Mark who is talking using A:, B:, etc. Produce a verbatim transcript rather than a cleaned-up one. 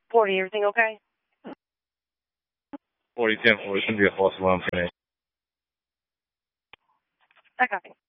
A: forty, everything okay?
B: forty, ten, forty, it's going to be a false alarm today.
A: I copy.